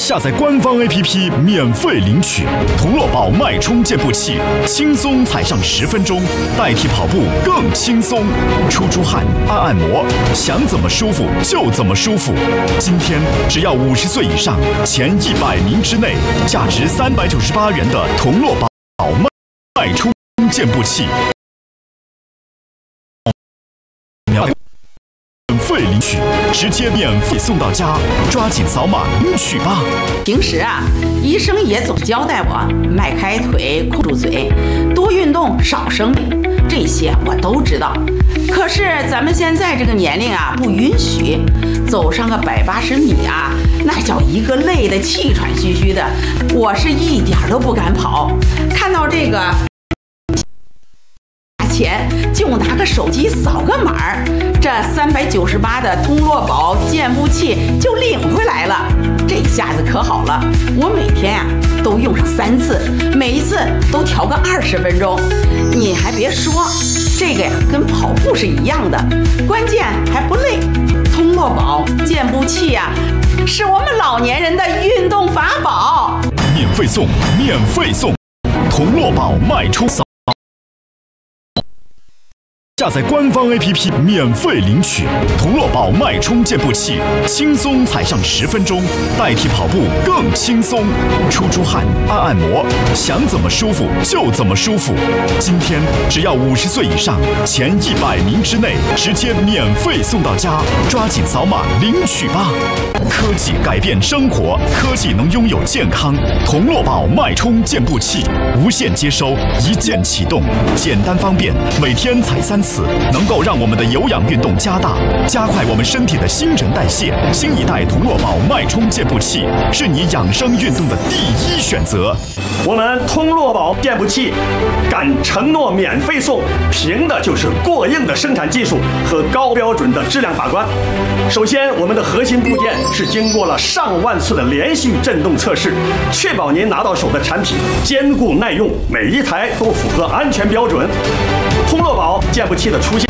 下载官方 APP 免费领取。同乐宝脉冲健步器，轻松踩上10分钟，代替跑步更轻松。出汗、按摩，想怎么舒服就怎么舒服。今天只要50岁以上，前100名之内，价值398元的同乐宝脉冲健步器。免费领取，直接免费送到家，抓紧扫码领取吧。 平时啊，医生也总交代我迈开腿，控住嘴，多运动，少生病，这些我都知道。可是咱们现在这个年龄啊，不允许走上个180米啊，那叫一个累的气喘吁吁的，我是一点都不敢跑。看到这个钱就拿个手机扫个码儿，这398的通络宝健步器就领回来了。这下子可好了，我每天啊都用上3次，每一次都调个20分钟。你还别说，这个呀跟跑步是一样的，关键还不累。通络宝健步器呀，是我们老年人的运动法宝。 免费送，免费送，同乐宝脉冲扫。下载官方 APP 免费领取同乐宝脉冲健步器，轻松踩上10分钟，代替跑步更轻松。出汗、按摩，想怎么舒服就怎么舒服。今天只要50岁以上，前100名之内，直接免费送到家，抓紧扫码领取吧。科技改变生活，科技能拥有健康。同乐宝脉冲健步器，无线接收，一键启动，简单方便，每天踩3次。能够让我们的有氧运动加大，加快我们身体的新陈代谢。新一代同乐宝脉冲健步器是你养生运动的第一选择。 我们通络宝健步器敢承诺免费送，凭的就是过硬的生产技术和高标准的质量把关。首先，我们的核心部件是经过了上万次的连续振动测试，确保您拿到手的产品坚固耐用，每一台都符合安全标准。通络宝健步器的出现，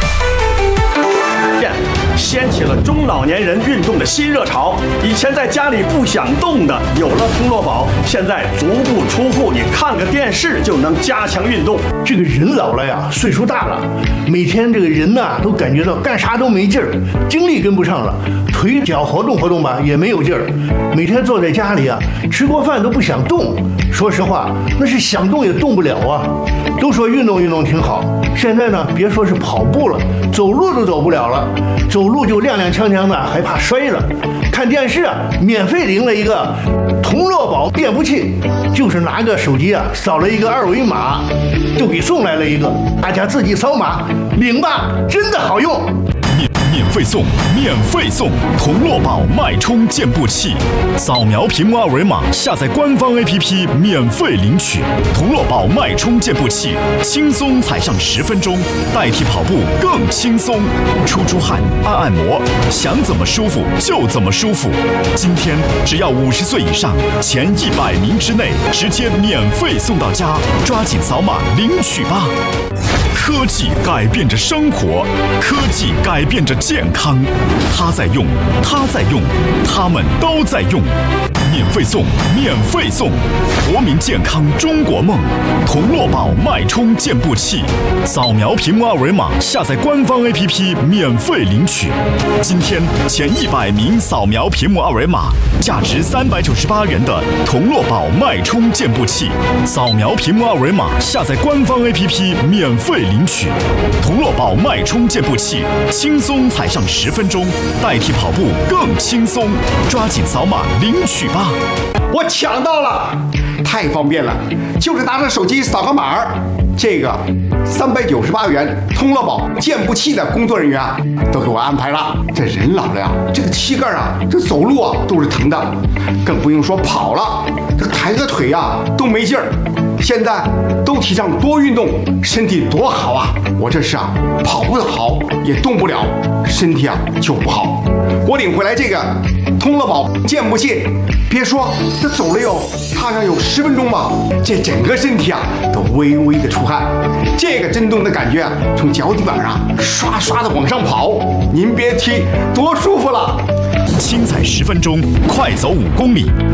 掀起了中老年人运动的新热潮。以前在家里不想动的，有了通络宝，现在足不出户，你看个电视就能加强运动。 这个人老了呀，岁数大了，每天这个人呐都感觉到干啥都没劲儿，精力跟不上了，腿脚活动活动吧也没有劲儿，每天坐在家里啊，吃过饭都不想动。说实话，那是想动也动不了啊。都说运动运动挺好，现在呢，别说是跑步了，走路都走不了了，走路就踉踉跄跄的，还怕摔了。看电视啊，免费领了一个同乐宝健步器，就是拿个手机啊，扫了一个2维码，就给送来了一个，大家自己扫码领吧，真的好用。 免费送，免费送同乐宝脉冲健步器，扫描屏幕2维码，下载官方 APP 免费领取同乐宝脉冲健步器，轻松踩上10分钟，代替跑步更轻松。出汗、按摩，想怎么舒服就怎么舒服。今天只要50岁以上，前100名之内，直接免费送到家，抓紧扫码领取吧。科技改变着生活，科技改变着健康。他在用，他在用，他们都在用。免费送，免费送，国民健康中国梦，同乐宝脉冲健步器，扫描屏幕2维码，下载官方 APP 免费领取。今天前100名扫描屏幕2维码，价值398元的同乐宝脉冲健步器，扫描屏幕2维码，下载官方 APP 免费领取同乐宝脉冲健步器，轻松踩上10分钟，代替跑步更轻松。抓紧扫码领取吧！ 我抢到了，太方便了，就是拿着手机扫个码儿。这个398元通乐宝健步器的工作人员啊，都给我安排了。这人老了呀，这个膝盖啊，这走路啊都是疼的，更不用说跑了，这抬个腿啊都没劲儿。现在都提倡多运动，身体多好啊！我这是啊，跑不好也动不了，身体啊就不好。我领回来这个通乐宝健步器，别说这走了踏上有10分钟吧，这整个身体啊都微微的出汗，这个震动的感觉啊，从脚底板上刷刷的往上跑，您别提多舒服了。 轻踩10分钟，快走5公里。